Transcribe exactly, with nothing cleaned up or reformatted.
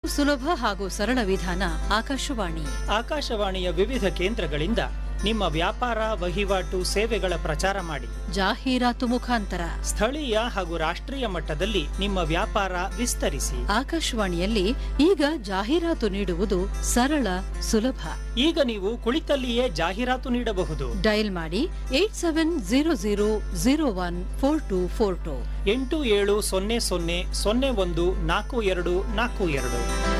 ಸುಲಭ ಹಾಗೂ ಸರಳ ವಿಧಾನ ಆಕಾಶವಾಣಿ. ಆಕಾಶವಾಣಿಯ ವಿವಿಧ ಕೇಂದ್ರಗಳಿಂದ ನಿಮ್ಮ ವ್ಯಾಪಾರ, ವಹಿವಾಟು, ಸೇವೆಗಳ ಪ್ರಚಾರ ಮಾಡಿ. ಜಾಹೀರಾತು ಮುಖಾಂತರ ಸ್ಥಳೀಯ ಹಾಗೂ ರಾಷ್ಟ್ರೀಯ ಮಟ್ಟದಲ್ಲಿ ನಿಮ್ಮ ವ್ಯಾಪಾರ ವಿಸ್ತರಿಸಿ. ಆಕಾಶವಾಣಿಯಲ್ಲಿ ಈಗ ಜಾಹೀರಾತು ನೀಡುವುದು ಸರಳ, ಸುಲಭ. ಈಗ ನೀವು ಕುಳಿತಲ್ಲಿಯೇ ಜಾಹೀರಾತು ನೀಡಬಹುದು. ಡಯಲ್ ಮಾಡಿ eight seven zero zero zero one four to four to ಎಂಟು ಏಳು ಸೊನ್ನೆ ಸೊನ್ನೆ ಸೊನ್ನೆ ಒಂದು ನಾಲ್ಕು ಎರಡು ನಾಲ್ಕು ಎರಡು.